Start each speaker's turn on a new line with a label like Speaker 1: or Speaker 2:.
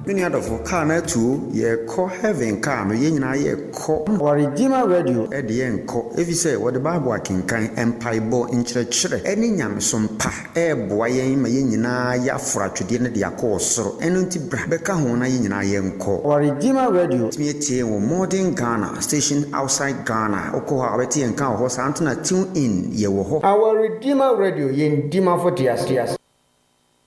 Speaker 1: Many other for car na too, ye call heaven car, no yen ye call
Speaker 2: Our Redeemer Radio.
Speaker 1: at the end call. If you say what the Bible can empire bo in church, any yam some pa, boy, my yina ya fractured in the course, so enunti brabeka hona yina yen call.
Speaker 2: Our Redeemer Radio.
Speaker 1: Me a modern Ghana station outside Ghana, Okoha, Betty and Cow Horse Antona tune in, ye wo.
Speaker 2: Our Redeemer Radio, yen Dima for Tias.